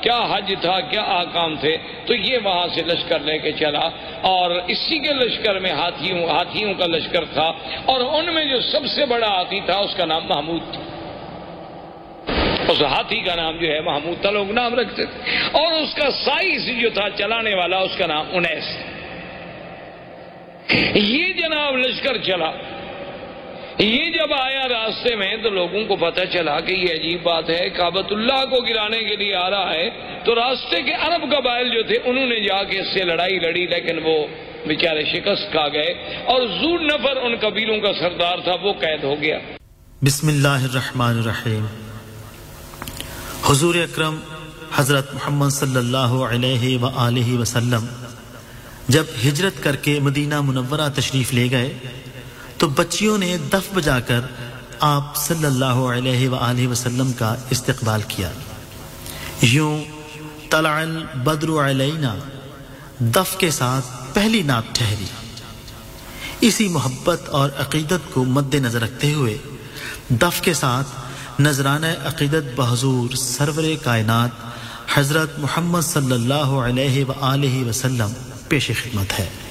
کیا حج تھا، کیا احکام تھے، تو یہ وہاں سے لشکر لے کے چلا، اور اسی کے لشکر میں ہاتھیوں کا لشکر تھا، اور ان میں جو سب سے بڑا ہاتھی تھا اس کا نام محمود تھا۔ اس ہاتھی کا نام جو ہے محمود تھا، لوگ نام رکھتے تھے، اور اس کا سائز جو تھا چلانے والا اس کا نام انیس۔ یہ جناب لشکر چلا، یہ جب آیا راستے میں تو لوگوں کو پتہ چلا کہ یہ عجیب بات ہے، کعبۃ اللہ کو گرانے کے لیے آ رہا ہے، تو راستے کے عرب قبائل جو تھے انہوں نے جا کے اس سے لڑائی لڑی، لیکن وہ بیچارے شکست کھا گئے، اور ذو نفر ان قبیلوں کا سردار تھا، وہ قید ہو گیا۔ بسم اللہ الرحمن الرحیم۔ حضور اکرم حضرت محمد صلی اللہ علیہ وآلہ وسلم جب ہجرت کر کے مدینہ منورہ تشریف لے گئے تو بچیوں نے دف بجا کر آپ صلی اللہ علیہ وآلہ وسلم کا استقبال کیا۔ یوں طلع البدر علینا دف کے ساتھ پہلی نعت ٹھہری۔ اسی محبت اور عقیدت کو مد نظر رکھتے ہوئے دف کے ساتھ نذرانہ عقیدت بحضور سرور کائنات حضرت محمد صلی اللہ علیہ وآلہ وسلم پیش خدمت ہے۔